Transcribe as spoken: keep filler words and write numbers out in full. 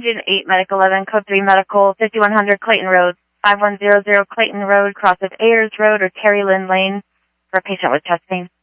Agent eight, Medic eleven, Code three Medical, fifty-one hundred Clayton Road, five one zero zero Clayton Road, cross of Ayers Road or Terry Lynn Lane for a patient with chest pain.